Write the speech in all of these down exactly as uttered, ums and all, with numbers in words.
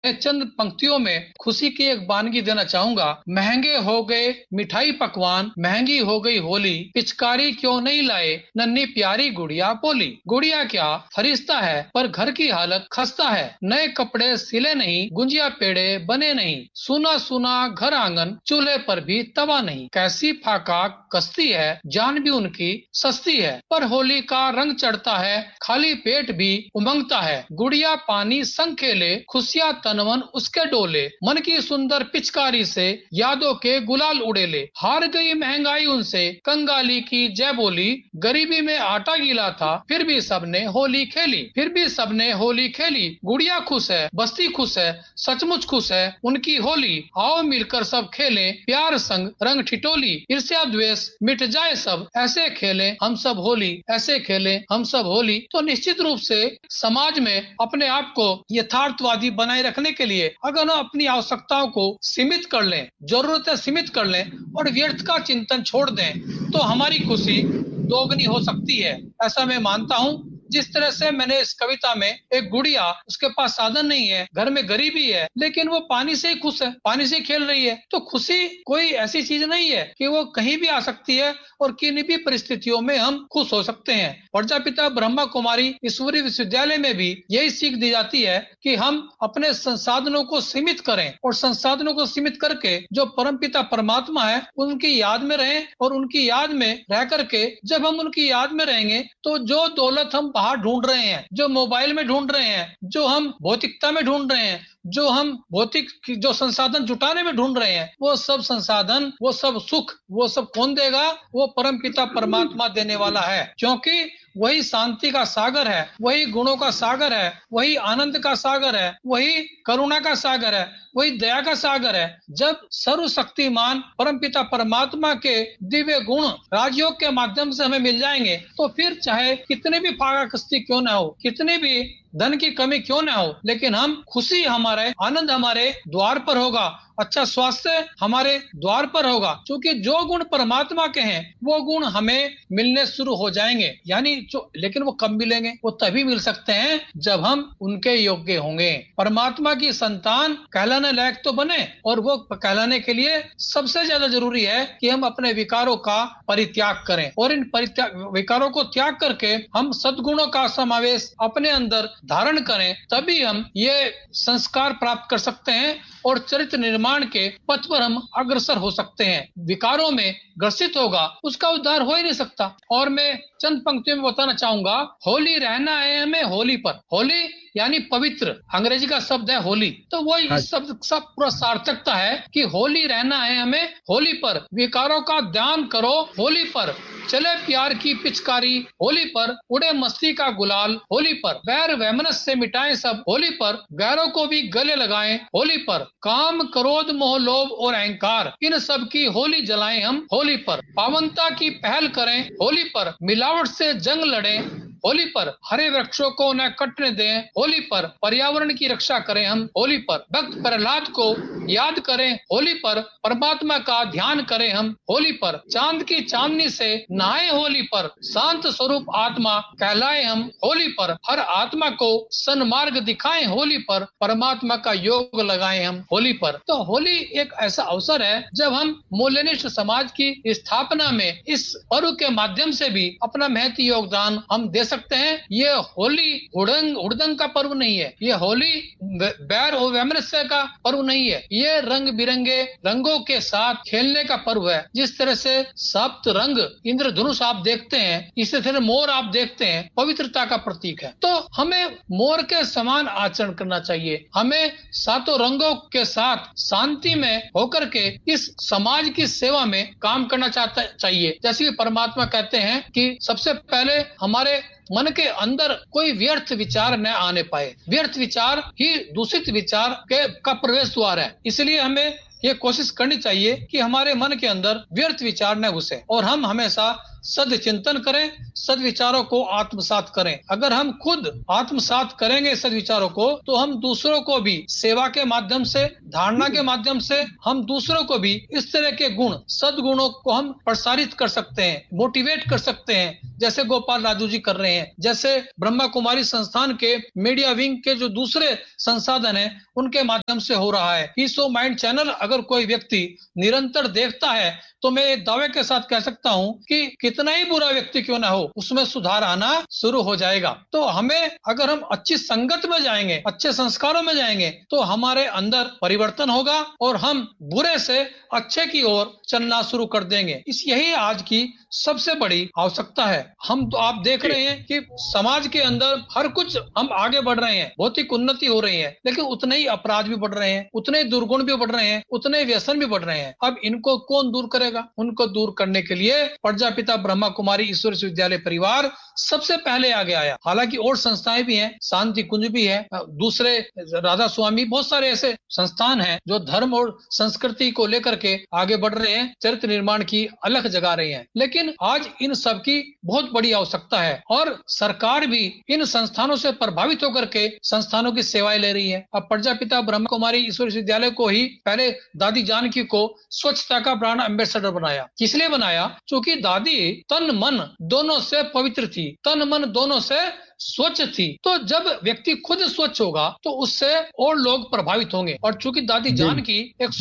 मैं चंद पंक्तियों में खुशी की एक वानगी देना चाहूंगा। महंगे हो गए मिठाई पकवान, महंगी हो गई होली, पिचकारी क्यों नहीं लाए, नन्ही प्यारी गुड़िया बोली। गुड़िया क्या फरिश्ता है, पर घर की हालत खस्ता है। नए कपड़े सिले नहीं, गुंजिया पेड़े बने नहीं, सुना सुना घर आंगन, चूल्हे पर भी तवा नहीं। कैसी फाका कश्ती है, जान भी उनकी सस्ती है, पर होली का रंग चढ़ता है, खाली पेट भी उमंगता है। गुड़िया पानी संग खेले, खुशियाँ तनवन उसके डोले, मन की सुंदर पिचकारी से यादों के गुलाल उड़ेले। हार गई महंगाई उनसे, कंगाली की जय बोली, गरीबी में आटा गीला था, फिर भी सबने होली खेली, फिर भी सबने होली खेली। गुड़िया खुश है, बस्ती खुश है, सचमुच खुश है उनकी होली। आओ मिलकर सब खेलें, प्यार संग रंग ठिठोली, ईर्ष्या द्वेष मिट जाए सब, ऐसे खेलें हम सब होली, ऐसे खेलें हम सब होली। तो निश्चित रूप से समाज में अपने आप को यथार्थवादी बनाए रखने के लिए अगर हम अपनी आवश्यकताओं को सीमित कर लें, जरूरतें सीमित कर लें और व्यर्थ का चिंतन छोड़ दें, तो हमारी खुशी दोगुनी हो सकती है, ऐसा मैं मानता हूँ। जिस तरह से मैंने इस कविता में एक गुड़िया, उसके पास साधन नहीं है, घर में गरीबी है, लेकिन वो पानी से ही खुश है, पानी से ही खेल रही है। तो खुशी कोई ऐसी चीज नहीं है कि वो कहीं भी आ सकती है और किन्हीं भी परिस्थितियों में हम खुश हो सकते हैं। प्रजापिता ब्रह्मा कुमारी ईश्वरीय विश्वविद्यालय में भी यही सीख दी जाती है कि हम अपने संसाधनों को सीमित करें और संसाधनों को सीमित करके जो परमपिता परमात्मा है उनकी याद में रहें, और उनकी याद में रह करके जब हम उनकी याद में रहेंगे तो जो दौलत हम बाहर ढूंढ रहे हैं, जो मोबाइल में ढूंढ रहे हैं, जो हम भौतिकता में ढूंढ रहे हैं, जो हम भौतिक जो संसाधन जुटाने में ढूंढ रहे हैं, वो सब संसाधन, वो सब सुख, वो सब कौन देगा? वो परमपिता परमात्मा देने वाला है, क्योंकि वही शांति का सागर है, वही गुणों का सागर है, वही आनंद का सागर है, वही करुणा का सागर है, वही दया का सागर है। जब सर्वशक्तिमान परमपिता परमात्मा के दिव्य गुण राजयोग के माध्यम से हमें मिल जाएंगे, तो फिर चाहे कितने भी फाका कश्ती क्यों ना हो, कितने भी धन की कमी क्यों ना हो, लेकिन हम खुशी, हमारे आनंद हमारे द्वार पर होगा, अच्छा स्वास्थ्य हमारे द्वार पर होगा, क्योंकि जो गुण परमात्मा के हैं वो गुण हमें मिलने शुरू हो जाएंगे। यानी जो, लेकिन वो कब मिलेंगे? वो तभी मिल सकते हैं जब हम उनके योग्य होंगे। परमात्मा की संतान कहलाने लायक तो बने, और वो कहलाने के लिए सबसे ज्यादा जरूरी है कि हम अपने विकारों का परित्याग करें, और इन परित्याग विकारों को त्याग करके हम सद्गुणों का समावेश अपने अंदर धारण करें, तभी हम ये संस्कार प्राप्त कर सकते हैं और चरित्र निर्माण के पथ पर हम अग्रसर हो सकते हैं। विकारों में ग्रसित होगा उसका उद्धार हो ही नहीं सकता। और मैं चंद पंक्तियों में बताना चाहूंगा, होली रहना है हमें होली पर। होली यानी पवित्र, अंग्रेजी का शब्द है होली, तो वो इस शब्द सब पूरा सार्थकता है कि होली रहना है हमें होली पर, विकारों का ध्यान करो होली पर, चले प्यार की पिचकारी होली पर, उड़े मस्ती का गुलाल होली पर, वैर वैमनस्य से मिटाएं सब होली पर, गैरों को भी गले लगाएं होली पर, काम क्रोध मोह लोभ और अहंकार इन सब की होली जलाएं हम होली पर, पावनता की पहल करें होली पर, मिलावट से जंग लड़ें होली पर, हरे वृक्षों को न कटने दें होली पर, पर्यावरण की रक्षा करें हम होली पर, भक्त प्रहलाद को याद करें होली पर, परमात्मा का ध्यान करें हम होली पर, चांद की चांदनी से नहाए होली पर, शांत स्वरूप आत्मा कहलाए हम होली पर, हर आत्मा को सन्मार्ग दिखाएं होली पर, परमात्मा का योग लगाएं हम होली पर। तो होली एक ऐसा अवसर है जब हम मूल्यनिष्ठ समाज की स्थापना में इस पर्व के माध्यम से भी अपना महती योगदान हम दे सकते हैं। ये होली हुड़ंग हुड़दंग का पर्व नहीं है, ये होली बैर और वैमनस्य का पर्व नहीं है, ये रंग बिरंगे रंगों के साथ खेलने का पर्व है। जिस तरह से सप्त रंग इंद्रधनुष आप देखते हैं, इसी तरह मोर आप देखते हैं, पवित्रता का प्रतीक है। तो हमें मोर के समान आचरण करना चाहिए, हमें सातों रंगों के साथ शांति में होकर के इस समाज की सेवा में काम करना चाहता चाहिए। जैसे कि परमात्मा कहते हैं कि सबसे पहले हमारे मन के अंदर कोई व्यर्थ विचार न आने पाए, व्यर्थ विचार ही दूषित विचार के का प्रवेश द्वार है। इसलिए हमें ये कोशिश करनी चाहिए कि हमारे मन के अंदर व्यर्थ विचार न घुसे और हम हमेशा सद चिंतन करें, सद विचारों को आत्मसात करें। अगर हम खुद आत्मसात करेंगे सद विचारों को, तो हम दूसरों को भी सेवा के माध्यम से, धारणा के माध्यम से हम दूसरों को भी इस तरह के गुण, सद्गुणों को हम प्रसारित कर सकते हैं, मोटिवेट कर सकते हैं, जैसे गोपाल राजू जी कर रहे हैं, जैसे ब्रह्मा कुमारी संस्थान के मीडिया विंग के जो दूसरे संसाधन हैं उनके माध्यम से हो रहा है। पीस ऑफ माइंड चैनल अगर कोई व्यक्ति निरंतर देखता है तो मैं एक दावे के साथ कह सकता हूं कि कितना ही बुरा व्यक्ति क्यों ना हो, उसमें सुधार आना शुरू हो जाएगा। तो हमें, अगर हम अच्छी संगत में जाएंगे, अच्छे संस्कारों में जाएंगे, तो हमारे अंदर परिवर्तन होगा और हम बुरे से अच्छे की ओर चलना शुरू कर देंगे। इस यही आज की सबसे बड़ी आवश्यकता है। हम तो आप देख रहे हैं कि समाज के अंदर हर कुछ हम आगे बढ़ रहे हैं, भौतिक उन्नति हो रही है, लेकिन उतने ही अपराध भी बढ़ रहे हैं, उतने ही दुर्गुण भी बढ़ रहे हैं, उतने व्यसन भी बढ़ रहे हैं। अब इनको कौन दूर करेगा? उनको दूर करने के लिए प्रजापिता ब्रह्मा कुमारी ईश्वर विश्वविद्यालय परिवार सबसे पहले आगे आया। हालांकि और संस्थाएं भी हैं, शांति कुंज भी है, दूसरे राधा स्वामी, बहुत सारे ऐसे संस्थान हैं जो धर्म और संस्कृति को लेकर के आगे बढ़ रहे हैं, चरित्र निर्माण की अलख जगा रहे हैं। लेकिन आज इन सब की बहुत बड़ी आवश्यकता है और सरकार भी इन संस्थानों से प्रभावित होकर के संस्थानों की सेवाएं ले रही है। अब प्रजापिता ब्रह्मा कुमारी ईश्वर विश्वविद्यालय को ही पहले दादी जानकी को स्वच्छता का ब्रांड एम्बेसडर बनाया। किस लिए बनाया? क्योंकि दादी तन मन दोनों से पवित्र थी, तन मन दोनों से स्वच्छ थी। तो जब व्यक्ति खुद स्वच्छ होगा तो उससे और लोग प्रभावित होंगे। और चूंकि दादी जानकी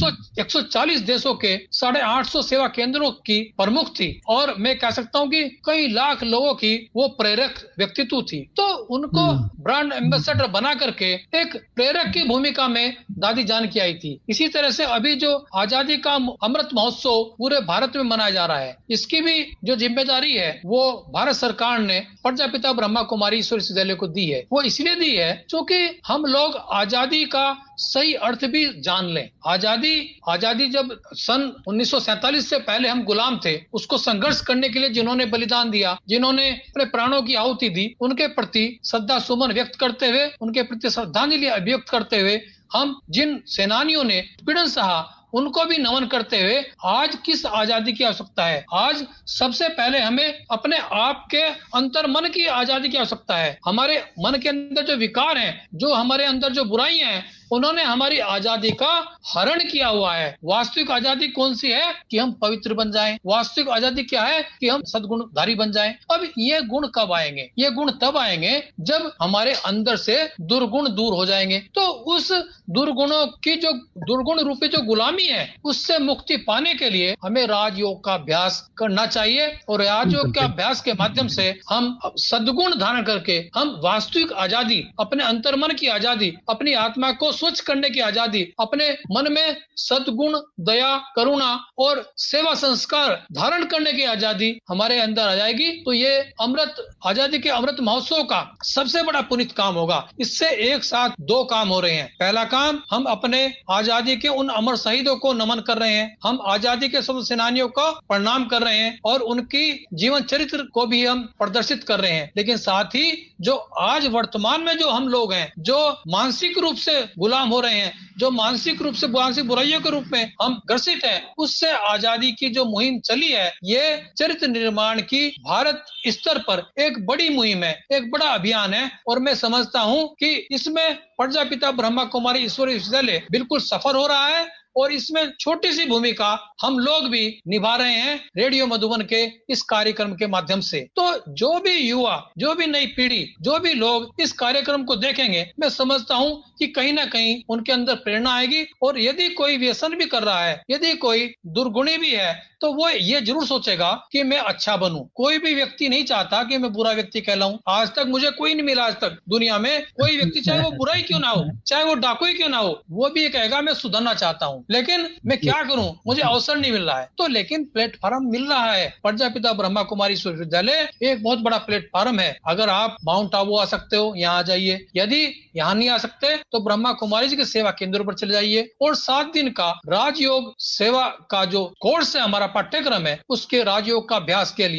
एक सौ चालीस देशों के साढ़े आठ सौ सेवा केंद्रों की प्रमुख थी और मैं कह सकता हूं कि कई लाख लोगों की वो प्रेरक व्यक्तित्व थी, तो उनको ब्रांड एम्बेसडर बना करके एक प्रेरक की भूमिका में दादी जानकी आई थी। इसी तरह से अभी जो आजादी का अमृत महोत्सव पूरे भारत में मनाया जा रहा है, इसकी भी जो जिम्मेदारी है वो भारत सरकार ने प्रजापिता ब्रह्मा कुमारी विश्वविद्यालय को दी है। वो इसलिए दी है क्योंकि हम लोग आजादी का सही अर्थ भी जान लें। आजादी आजादी जब सन उन्नीस सौ सैंतालीस से पहले हम गुलाम थे, उसको संघर्ष करने के लिए जिन्होंने बलिदान दिया, जिन्होंने अपने प्राणों की आहुति दी, उनके प्रति श्रद्धा सुमन व्यक्त करते हुए, उनके प्रति श्रद्धांजलि अभिव्यक्त करते हुए हम जिन सेनानियों ने पीड़न सहा उनको भी नमन करते हुए आज किस आजादी की आवश्यकता है? आज सबसे पहले हमें अपने आप के अंतर मन की आजादी की आवश्यकता है। हमारे मन के अंदर जो विकार हैं, जो हमारे अंदर जो बुराइयां हैं, उन्होंने हमारी आजादी का हरण किया हुआ है। वास्तविक आजादी कौन सी है? कि हम पवित्र बन जाएं। वास्तविक आजादी क्या है? कि हम सद्गुणधारी बन जाएं। अब ये गुण कब आएंगे? ये गुण तब आएंगे जब हमारे अंदर से दुर्गुण दूर हो जाएंगे। तो उस दुर्गुणों की जो दुर्गुण रूपी जो गुलामी है, उससे मुक्ति पाने के लिए हमें राजयोग का अभ्यास करना चाहिए और राजयोग के अभ्यास के माध्यम से हम सद्गुण धारण करके हम वास्तविक आजादी, अपने अंतर्मन की आजादी, अपनी आत्मा को स्वच्छ करने की आजादी, अपने मन में सद्गुण, दया, करुणा और सेवा संस्कार धारण करने की आजादी हमारे अंदर आ जाएगी। तो ये अमृत आजादी के अमृत महोत्सव का सबसे बड़ा पुनीत काम होगा। इससे एक साथ दो काम हो रहे हैं। पहला काम, हम अपने आजादी के उन अमर शहीदों को नमन कर रहे हैं, हम आजादी के सब सेनानियों का प्रणाम कर रहे हैं और उनकी जीवन चरित्र को भी हम प्रदर्शित कर रहे हैं। लेकिन साथ ही जो आज वर्तमान में जो हम लोग हैं, जो मानसिक रूप से गुलाम हो रहे हैं, जो मानसिक रूप से मानसिक बुराइयों के रूप में हम ग्रसित हैं, उससे आजादी की जो मुहिम चली है, ये चरित्र निर्माण की भारत स्तर पर एक बड़ी मुहिम है, एक बड़ा अभियान है। और मैं समझता हूं कि इसमें प्रजापिता ब्रह्मा कुमारी ईश्वर विश्वविद्यालय बिल्कुल सफल हो रहा है और इसमें छोटी सी भूमिका हम लोग भी निभा रहे हैं रेडियो मधुबन के इस कार्यक्रम के माध्यम से। तो जो भी युवा, जो भी नई पीढ़ी, जो भी लोग इस कार्यक्रम को देखेंगे, मैं समझता हूं कि कहीं ना कहीं उनके अंदर प्रेरणा आएगी। और यदि कोई व्यसन भी कर रहा है, यदि कोई दुर्गुणी भी है, तो वो ये जरूर सोचेगा कि मैं अच्छा बनूं। कोई भी व्यक्ति नहीं चाहता कि मैं बुरा व्यक्ति कहलाऊं। आज तक मुझे कोई नहीं मिला, आज तक दुनिया में कोई व्यक्ति, चाहे वो बुरा ही क्यों ना हो, चाहे वो डाकू ही क्यों ना हो, वो भी ये कहेगा मैं सुधरना चाहता हूं, लेकिन मैं क्या करूं, मुझे अवसर नहीं मिल रहा है। तो लेकिन प्लेटफॉर्म मिल रहा है। प्रजापिता ब्रह्मा कुमारी विश्वविद्यालय एक बहुत बड़ा प्लेटफॉर्म है। अगर आप माउंट आबू आ सकते हो, यहाँ आ जाइए। यदि यहाँ नहीं आ सकते तो ब्रह्मा कुमारी जी के सेवा केंद्र पर चले जाइए और सात दिन का राजयोग सेवा का जो कोर्स है, हमारा पाठ्यक्रम है, उसके राजयोग का अभ्यास के लिए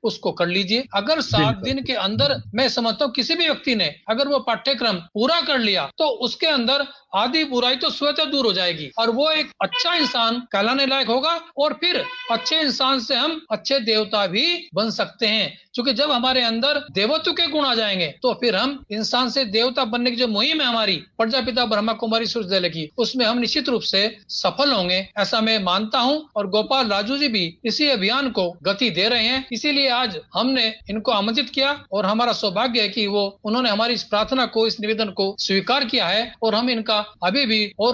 उसको कर लीजिए। अगर सात दिन के अंदर, मैं समझता हूँ किसी भी व्यक्ति ने अगर वो पाठ्यक्रम पूरा कर लिया तो उसके अंदर आधी बुराई तो स्वतः दूर हो जाएगी और वो एक अच्छा इंसान कहलाने लायक होगा। और फिर अच्छे इंसान से हम अच्छे देवता भी बन सकते हैं, क्योंकि जब हमारे अंदर देवत्व के गुण आ जाएंगे तो फिर हम इंसान से देवता बनने की जो मुहिम है हमारी प्रजापिता ब्रह्मा कुमारी सूर्यदेव की, उसमें हम निश्चित रूप से सफल होंगे, ऐसा मैं मानता हूं। और गोपाल राजू जी भी इसी अभियान को गति दे रहे हैं, इसीलिए आज हमने इनको आमंत्रित किया और हमारा सौभाग्य है कि वो उन्होंने हमारी इस प्रार्थना को, इस निवेदन को स्वीकार किया है और हम इनका अभी भी और